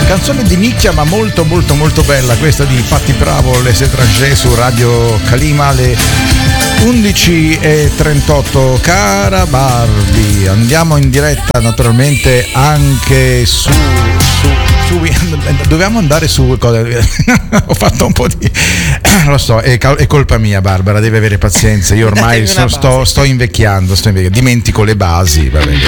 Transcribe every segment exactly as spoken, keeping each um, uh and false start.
Canzone di nicchia ma molto molto molto bella, questa di Patti Bravo, Les Étrangers su Radio Calima alle undici e trentotto. Cara Barbie, andiamo in diretta naturalmente anche su, su, su dovevamo andare su ho fatto un po' di lo so, è, è colpa mia Barbara, deve avere pazienza, io ormai so, sto, sto invecchiando, sto invecchiando, dimentico le basi,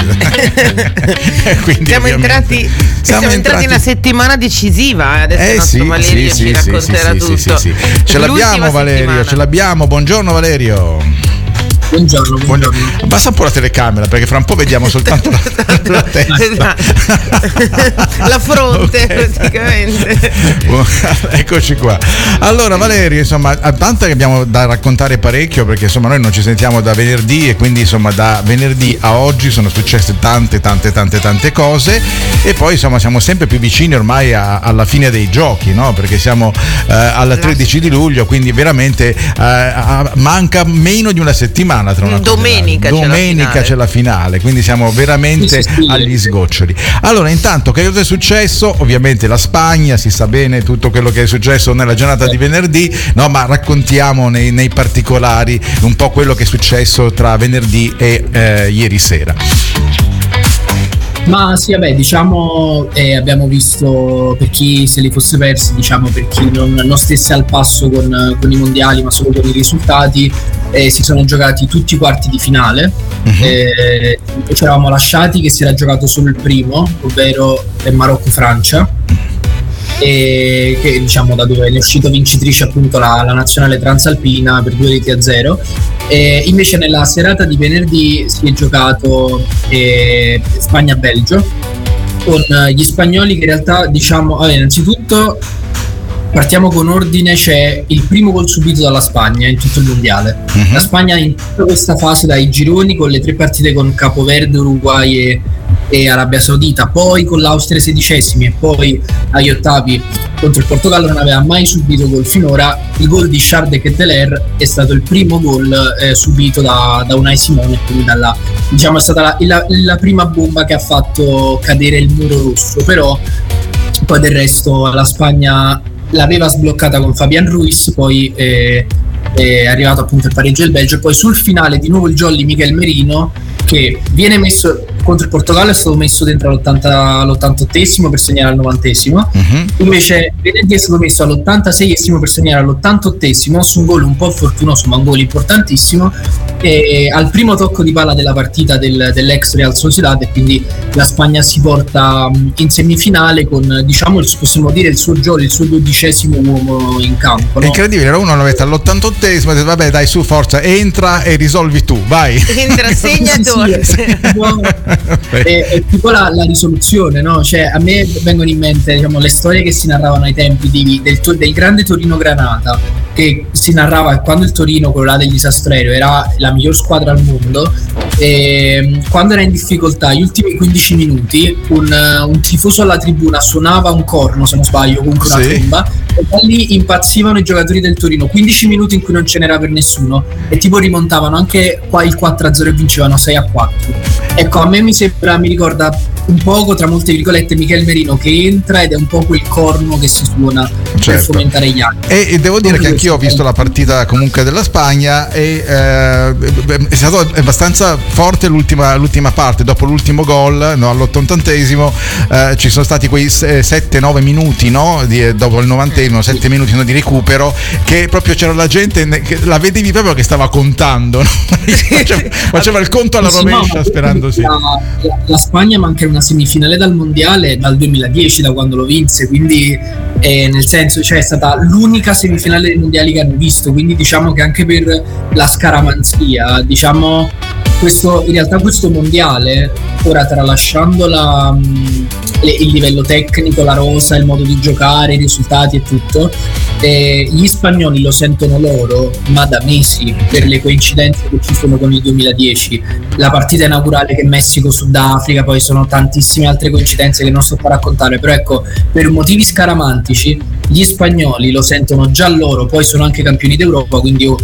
siamo entrati siamo, siamo entrati in una settimana decisiva, adesso eh, il nostro sì, Valerio sì, ci sì, racconterà sì, tutto. sì, sì, sì. Ce l'abbiamo Valerio, settimana. ce l'abbiamo, buongiorno Valerio. Buongiorno, buongiorno. Abbassa un po' la telecamera perché fra un po' vediamo soltanto la, la testa, la fronte, okay. Praticamente. Eccoci qua. Allora Valerio, insomma, tanto che abbiamo da raccontare parecchio perché insomma noi non ci sentiamo da venerdì e quindi insomma da venerdì a oggi sono successe tante tante tante tante cose e poi insomma siamo sempre più vicini ormai a, alla fine dei giochi, no? Perché siamo eh, al tredici di luglio, quindi veramente eh, manca meno di una settimana. Tra una domenica, cosa, c'è, domenica la c'è la finale, quindi siamo veramente sì, sì, sì. agli sgoccioli. Allora, intanto, che cosa è successo? Ovviamente la Spagna, si sa bene tutto quello che è successo nella giornata di venerdì, no? Ma raccontiamo nei, nei particolari un po' quello che è successo tra venerdì e eh, ieri sera. Ma sì, vabbè, diciamo eh, abbiamo visto, per chi se li fosse persi, diciamo per chi non, non stesse al passo con, con i mondiali ma solo con i risultati, eh, si sono giocati tutti i quarti di finale. Uh-huh. eh, ci eravamo lasciati che si era giocato solo il primo, ovvero Marocco-Francia, e che diciamo da dove è uscito vincitrice appunto la, la nazionale transalpina per due reti a zero. E invece nella serata di venerdì si è giocato eh, Spagna-Belgio con gli spagnoli che in realtà diciamo allora, innanzitutto partiamo con ordine, c'è il primo gol subito dalla Spagna in tutto il mondiale. Uh-huh. La Spagna in tutta questa fase dai gironi con le tre partite con Capoverde, Uruguay e, e Arabia Saudita, poi con l'Austria sedicesimi e poi agli ottavi contro il Portogallo non aveva mai subito gol finora. Il gol di Charles de Ketteler è stato il primo gol eh, subito da, da Unai Simone, quindi dalla, diciamo è stata la, la, la prima bomba che ha fatto cadere il muro rosso, però poi del resto la Spagna l'aveva sbloccata con Fabian Ruiz, poi eh, è arrivato appunto il pareggio del Belgio, poi sul finale di nuovo il jolly Mikel Merino che viene messo contro il Portogallo, è stato messo dentro all'ottanta, all'ottantottesimo per segnare al novantesimo. Uh-huh. Invece venerdì è stato messo all'ottantaseiesimo per segnare all'ottantottesimo su un gol un po' fortunoso ma un gol importantissimo, e al primo tocco di palla della partita del, dell'ex Real Sociedad, e quindi la Spagna si porta in semifinale con, diciamo, il, possiamo dire il suo jolly, il suo dodicesimo uomo in campo, no? È incredibile, era uno lo mette all'ottantottesimo e dice vabbè dai su forza, entra e risolvi tu, vai, entra, segnatore. Sì, sì, è, è, è tipo la, la risoluzione, no? Cioè a me vengono in mente, diciamo, le storie che si narravano ai tempi di, del, del grande Torino Granata, che si narrava quando il Torino, quello là del disastro aereo, era la miglior squadra al mondo, e quando era in difficoltà gli ultimi quindici minuti un, un tifoso alla tribuna suonava un corno, se non sbaglio, comunque una sì. tromba, e da lì impazzivano i giocatori del Torino. Quindici minuti in cui non ce n'era per nessuno e tipo rimontavano anche qua il quattro a zero e vincevano sei a quattro. Ecco, a me mi sembra, mi ricorda un poco, tra molte virgolette, Mikel Merino che entra ed è un po' quel corno che si suona, certo, per fomentare gli altri. E, e devo dire che anch'io ho visto la partita comunque della Spagna e eh, è stato abbastanza forte l'ultima, l'ultima parte, dopo l'ultimo gol, no, all'ottantesimo eh, ci sono stati quei sette nove minuti, no, di, dopo il novantesimo, sette minuti, no, di recupero, che proprio c'era la gente che la vedevi proprio che stava contando, no? faceva, faceva il conto alla rovescia, sperando sì. La, la, la Spagna manca una semifinale dal mondiale dal duemiladieci, da quando lo vinse, quindi eh, nel senso, cioè è stata l'unica semifinale dei mondiali che hanno visto, quindi diciamo che anche per la scaramanzia, diciamo, questo, in realtà questo mondiale, ora tralasciando la, mh, le, il livello tecnico, la rosa, il modo di giocare, i risultati e tutto, eh, gli spagnoli lo sentono loro ma da mesi, per le coincidenze che ci sono con il duemiladieci, la partita inaugurale che è Messico-Sudafrica, poi sono tantissime altre coincidenze che non sto a raccontare, però ecco, per motivi scaramantici gli spagnoli lo sentono già loro, poi sono anche campioni d'Europa, quindi io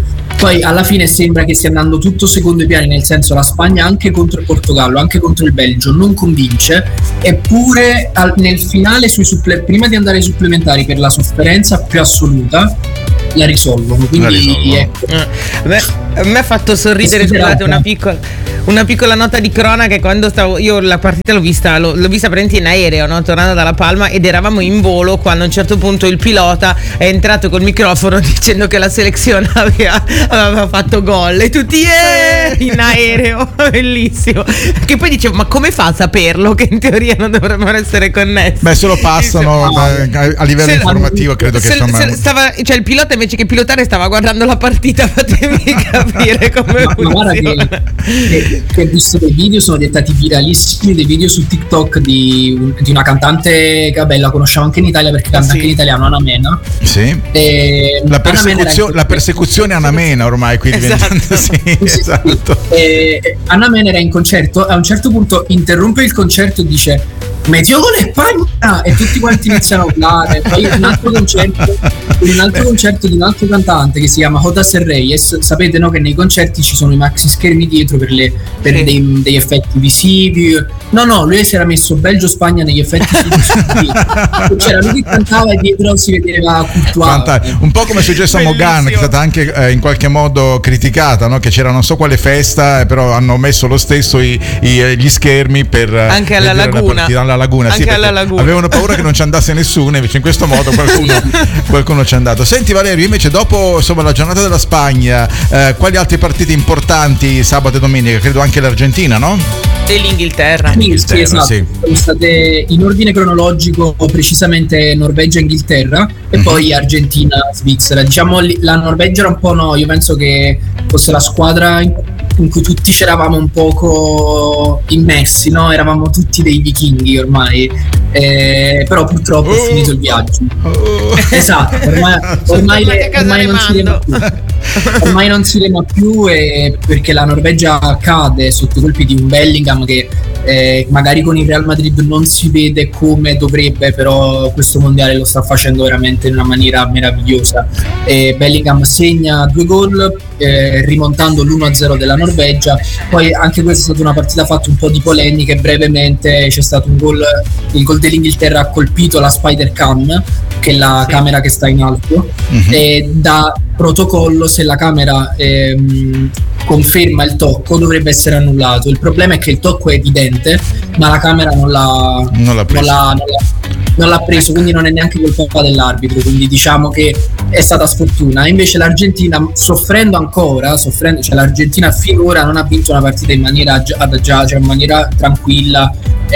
Poi alla fine sembra che stia andando tutto secondo i piani, nel senso la Spagna anche contro il Portogallo, anche contro il Belgio non convince, eppure al, nel finale sui supple- prima di andare ai supplementari per la sofferenza più assoluta la risolvono, quindi la risolvono. Ecco. Eh, beh, a me ha fatto sorridere, scusate, una piccola una piccola nota di cronaca. Quando stavo io la partita l'ho vista l'ho, l'ho vista praticamente in aereo, no? Tornando dalla Palma, ed eravamo in volo quando a un certo punto il pilota è entrato col microfono dicendo che la selezione aveva, aveva fatto gol e tutti eh, in aereo. Bellissimo, che poi dicevo, ma come fa a saperlo che in teoria non dovrebbero essere connessi? Beh, se lo passano a, a livello se, informativo credo se, che insomma se stava, cioè il pilota invece che pilotare stava guardando la partita. Fatemi capire come ma, funziona. Ma guarda che, che, che ho visto dei video, sono diventati viralissimi dei video su TikTok di, di una cantante che vabbè la conosciamo anche in Italia perché canta sì. anche in italiano, Anna Mena. Sì. E la, persecuzio- la persecuzione Anna Mena ormai qui esatto. diventa sì, sì, esatto. Sì. E Anna Mena era in concerto, a un certo punto interrompe il concerto e dice Medio con Spagna e tutti quanti iniziano a urlare. Poi un altro concerto un altro concerto di un altro cantante che si chiama Jotas Reyes, sapete no che nei concerti ci sono i maxi schermi dietro per, le, per sì. dei, degli effetti visivi. No no, lui si era messo Belgio-Spagna negli effetti visivi. C'era lui che cantava e dietro si vedeva Courtois. Un po' come è successo a Mogan, che è stata anche eh, in qualche modo criticata, no? Che c'era non so quale festa, però hanno messo lo stesso i, i, gli schermi per anche alla laguna. La alla laguna, anche sì, alla laguna. Avevano paura che non ci andasse nessuno, invece in questo modo qualcuno, qualcuno ci è andato. Senti Valerio, invece dopo insomma la giornata della Spagna, eh, quali altre partite importanti sabato e domenica? Credo anche l'Argentina, no? E l'Inghilterra. Sì, esatto. Sì. Sono state in ordine cronologico precisamente Norvegia e Inghilterra e mm-hmm. poi Argentina Svizzera. Diciamo la Norvegia era un po' no, io penso che fosse la squadra in, in cui tutti c'eravamo un poco immersi, no? Eravamo tutti dei vichinghi ormai, eh, però purtroppo oh. è finito il viaggio. Oh. Esatto, ormai, ormai, le, ormai non si rema più. Ormai non si rema più e perché la Norvegia cade sotto i colpi di un Bellingham che eh, magari con il Real Madrid non si vede come dovrebbe, però questo mondiale lo sta facendo veramente in una maniera meravigliosa. E Bellingham segna due gol eh, rimontando l'uno a zero della Norvegia. Poi anche questa è stata una partita fatta un po' di polemiche. Brevemente c'è stato un gol, il gol dell'Inghilterra ha colpito la Spider Cam, che è la sì. camera che sta in alto, mm-hmm. e da protocollo se la camera ehm, conferma il tocco dovrebbe essere annullato. Il problema è che il tocco è evidente ma la camera non l'ha, non l'ha preso, non l'ha, non l'ha, non l'ha preso quindi non è neanche colpa dell'arbitro, quindi diciamo che è stata sfortuna. Invece l'Argentina soffrendo ancora soffrendo, cioè l'Argentina finora non ha vinto una partita in maniera adagiata, cioè in maniera tranquilla,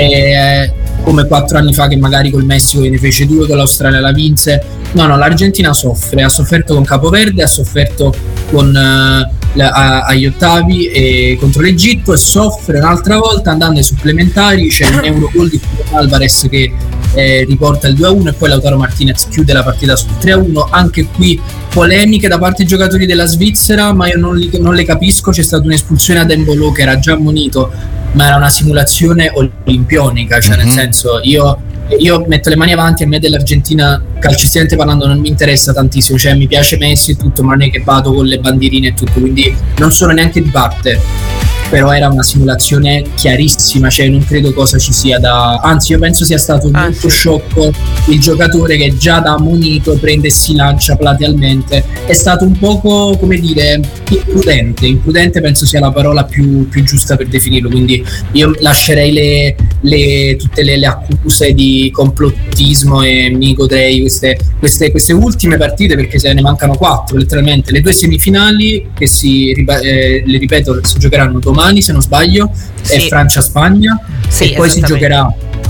eh, come quattro anni fa che magari col Messico ne fece due, con l'Australia la vinse. No, no, l'Argentina soffre, ha sofferto con Capoverde, ha sofferto con uh, la, a, agli ottavi e contro l'Egitto e soffre un'altra volta andando ai supplementari. C'è un Eurogol di Alvarez che eh, riporta il due a uno e poi Lautaro Martinez chiude la partita sul tre a uno. Anche qui polemiche da parte dei giocatori della Svizzera, ma io non, li, non le capisco. C'è stata un'espulsione a Dembélé che era già ammonito, ma era una simulazione olimpionica, cioè mm-hmm. nel senso io io metto le mani avanti, a me dell'Argentina calcisticamente parlando non mi interessa tantissimo, cioè mi piace Messi e tutto, ma non è che vado con le bandierine e tutto, quindi non sono neanche di parte. Però era una simulazione chiarissima, cioè non credo cosa ci sia da, anzi io penso sia stato ah, molto sì. sciocco il giocatore che già da ammonito prende e si lancia platealmente. È stato un poco, come dire, imprudente imprudente penso sia la parola più, più giusta per definirlo, quindi io lascerei le, le, tutte le, le accuse di complottismo e mi godrei queste, queste, queste ultime partite, perché se ne mancano quattro letteralmente, le due semifinali che si eh, le ripeto si giocheranno domani se non sbaglio, sì. è Francia-Spagna, sì, e poi si giocherà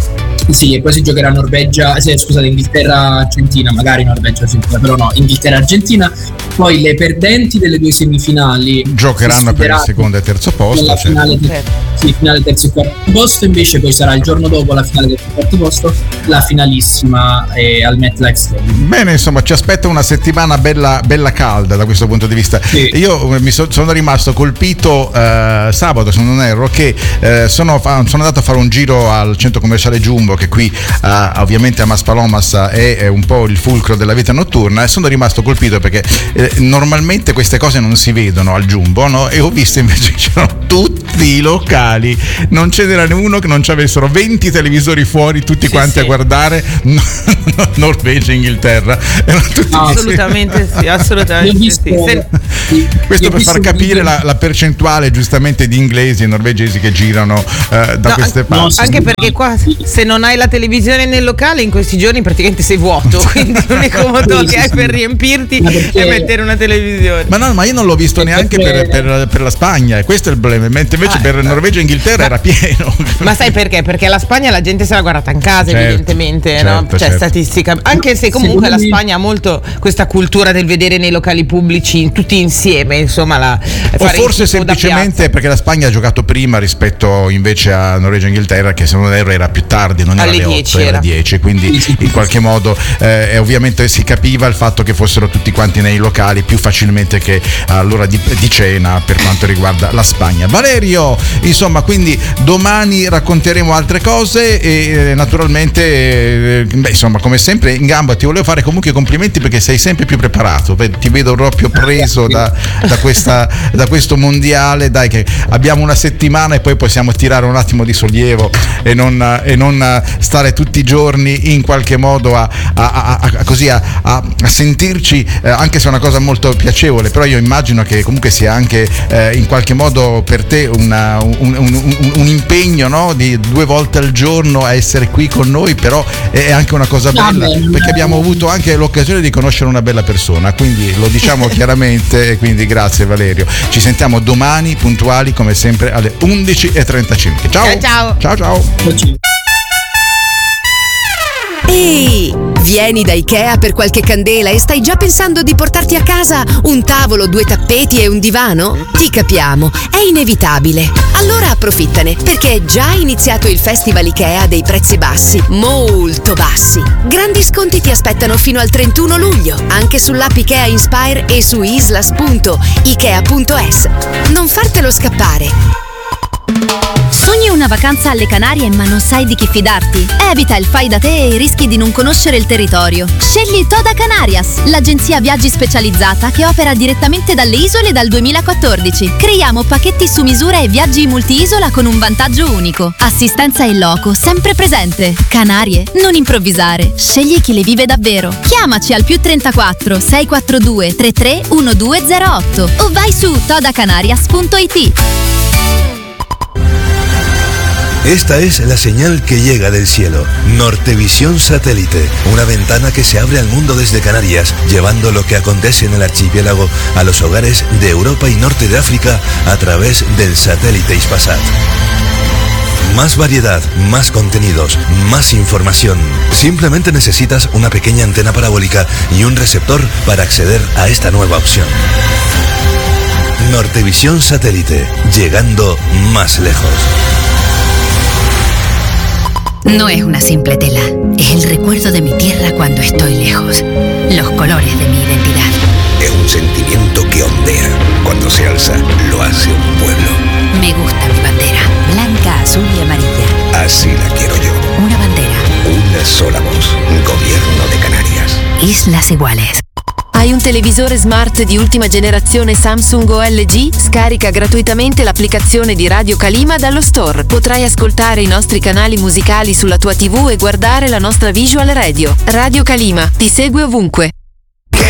sì e poi si giocherà Norvegia, sì, scusate Inghilterra-Argentina, magari Norvegia-Argentina, però no, Inghilterra-Argentina. Poi le perdenti delle due semifinali giocheranno per il secondo e terzo posto, nella cioè. finale, te- sì, finale terzo e quarto posto. Invece poi sarà il giorno dopo la finale del quarto posto, la finalissima eh, al MetLife Stadium. Bene, insomma ci aspetta una settimana bella, bella calda da questo punto di vista. Sì. Io mi so, sono rimasto colpito eh, sabato, se non erro, che eh, sono, fa- sono andato a fare un giro al centro commerciale Jumbo, che qui uh, ovviamente a Maspalomas è, è un po' il fulcro della vita notturna, e sono rimasto colpito perché eh, normalmente queste cose non si vedono al Jumbo, no? E ho visto invece che c'erano tutti i locali, non ce n'era uno che non ci avessero venti televisori fuori, tutti sì, quanti sì. a guardare Norvegia e Inghilterra. Tutti no, assolutamente sì, assolutamente visto, sì. Se... Questo per far capire la, la percentuale giustamente di inglesi e norvegesi che girano eh, da no, queste parti. No, anche perché qua se non hai la televisione nel locale in questi giorni praticamente sei vuoto, quindi l'unico modo che hai per riempirti perché... è mettere una televisione. Ma no, ma io non l'ho visto neanche per, per, per la Spagna, e questo è il problema, mentre invece ah, per Norvegia e Inghilterra ma, era pieno. Ma sai perché? Perché la Spagna la gente se l'ha guardata in casa, certo, evidentemente, certo, no? Cioè certo. statistica, anche se comunque la Spagna ha molto questa cultura del vedere nei locali pubblici tutti insieme, insomma, la o forse semplicemente perché la Spagna ha giocato prima rispetto invece a Norvegia e Inghilterra, che se non erro era più tardi, non era alle otto, era dieci, quindi in qualche modo eh, ovviamente si capiva il fatto che fossero tutti quanti nei locali più facilmente che all'ora di, di cena per quanto riguarda la Spagna. Valerio, insomma, quindi domani racconteremo altre cose e eh, naturalmente eh, beh, insomma, come sempre in gamba. Ti volevo fare comunque i complimenti perché sei sempre più preparato, ti vedo proprio preso da, da, questa, da questo mondiale. Dai, che abbiamo una settimana e poi possiamo tirare un attimo di sollievo e non, e non stare tutti i giorni in qualche modo a, a, a, a, così a, a sentirci, eh, anche se è una cosa molto piacevole, però io immagino che comunque sia anche eh, in qualche modo per te una, un, un, un, un impegno, no? Di due volte al giorno a essere qui con noi, però è anche una cosa bella perché abbiamo avuto anche l'occasione di conoscere una bella persona, quindi lo diciamo chiaramente, e quindi grazie Valerio. Ci sentiamo domani puntuali come sempre alle undici e trentacinque. Ciao ciao ciao ciao, ciao. Ehi, vieni da Ikea per qualche candela e stai già pensando di portarti a casa un tavolo, due tappeti e un divano? Ti capiamo, è inevitabile. Allora approfittane, perché è già iniziato il Festival Ikea dei prezzi bassi, molto bassi. Grandi sconti ti aspettano fino al trentuno luglio, anche sull'app Ikea Inspire e su islas punto ikea punto es. Non fartelo scappare. Sogni una vacanza alle Canarie ma non sai di chi fidarti? Evita il fai da te e i rischi di non conoscere il territorio. Scegli Toda Canarias, l'agenzia viaggi specializzata che opera direttamente dalle isole dal duemilaquattordici. Creiamo pacchetti su misura e viaggi multi-isola con un vantaggio unico. Assistenza in loco, sempre presente. Canarie, non improvvisare. Scegli chi le vive davvero. Chiamaci al più trentaquattro sei quattro due tre tre uno due zero otto o vai su toda canarias punto it. Esta es la señal que llega del cielo. Nortevisión Satélite, una ventana que se abre al mundo desde Canarias, llevando lo que acontece en el archipiélago a los hogares de Europa y norte de África a través del satélite Hispasat. Más variedad, más contenidos, más información. Simplemente necesitas una pequeña antena parabólica y un receptor para acceder a esta nueva opción. Nortevisión Satélite, llegando más lejos. No es una simple tela, es el recuerdo de mi tierra cuando estoy lejos, los colores de mi identidad. Es un sentimiento que ondea, cuando se alza, lo hace un pueblo. Me gusta mi bandera, blanca, azul y amarilla. Así la quiero yo. Una bandera. Una sola voz, Gobierno de Canarias. Islas iguales. Hai un televisore smart di ultima generazione Samsung o L G? Scarica gratuitamente l'applicazione di Radio Kalima dallo store. Potrai ascoltare i nostri canali musicali sulla tua tivù e guardare la nostra visual radio. Radio Kalima ti segue ovunque.